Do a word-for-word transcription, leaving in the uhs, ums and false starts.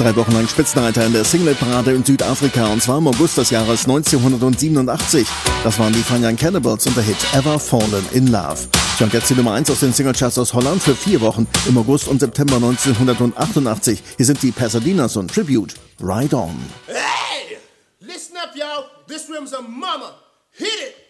Drei Wochen lang Spitzenreiter in der Singlet-Parade in Südafrika, und zwar im August des Jahres neunzehnhundertsiebenundachtzig. Das waren die Fine Young Cannibals und der Hit Ever Fallen in Love. Und jetzt die Nummer eins aus den Singlecharts aus Holland für vier Wochen im August und September neunzehnhundertachtundachtzig. Hier sind die Pasadenas und Tribute, Ride On. Hey! Listen up, y'all. This rhythm's a mama. Hit it!